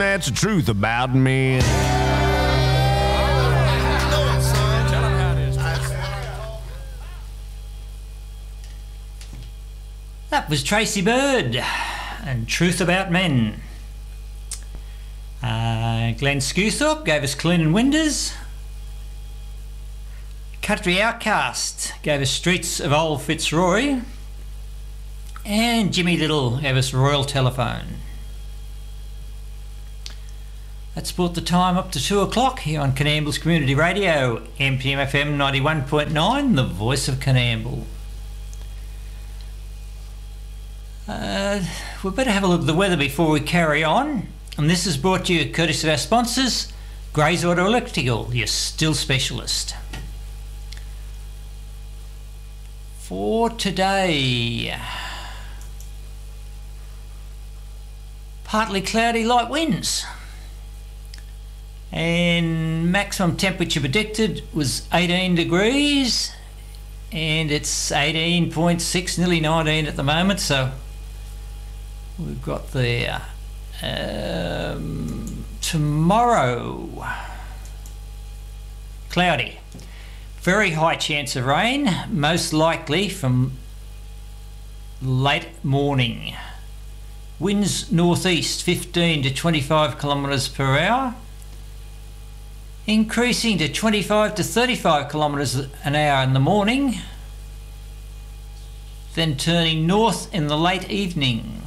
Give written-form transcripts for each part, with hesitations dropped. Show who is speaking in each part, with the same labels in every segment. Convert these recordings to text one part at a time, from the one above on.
Speaker 1: that's the truth about me.
Speaker 2: That was Tracy Bird and Truth About Men. Glenn Scuthorpe gave us Clean and Winders. Country Outcast gave us Streets of Old Fitzroy. And Jimmy Little gave us Royal Telephone. That's brought the time up to 2 o'clock here on Coonamble's Community Radio, MPM FM 91.9, the voice of Coonamble. We better have a look at the weather before we carry on. And this is brought to you courtesy of our sponsors, Gray's Auto Electrical, your still specialist. For today, partly cloudy, light winds. And maximum temperature predicted was 18 degrees. And it's 18.6, nearly 19 at the moment, so we've got there. Tomorrow, cloudy. Very high chance of rain, most likely from late morning. Winds northeast 15 to 25 kilometres per hour, increasing to 25 to 35 kilometres an hour in the morning, then turning north in the late evening.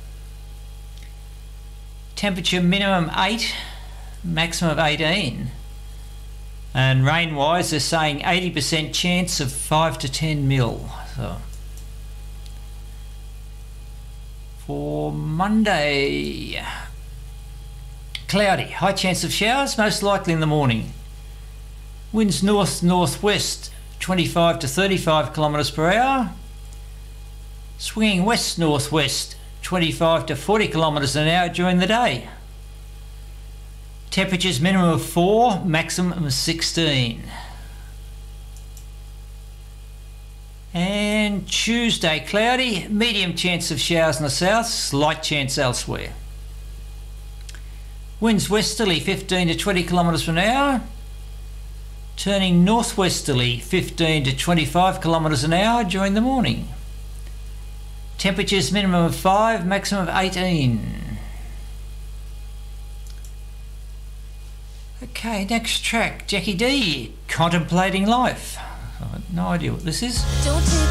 Speaker 2: Temperature minimum 8, maximum of 18. And rain-wise, they're saying 80% chance of 5 to 10 mil. So for Monday, cloudy, high chance of showers, most likely in the morning. Winds north-northwest, 25 to 35 kilometres per hour. Swinging west-northwest, 25 to 40 kilometres an hour during the day. Temperatures minimum of 4, maximum of 16. And Tuesday, cloudy, medium chance of showers in the south, slight chance elsewhere. Winds westerly 15 to 20 kilometres per hour, turning northwesterly 15 to 25 kilometres an hour during the morning. Temperatures minimum of 5, maximum of 18. Okay, next track, Jackie D, Contemplating Life. I have no idea what this is.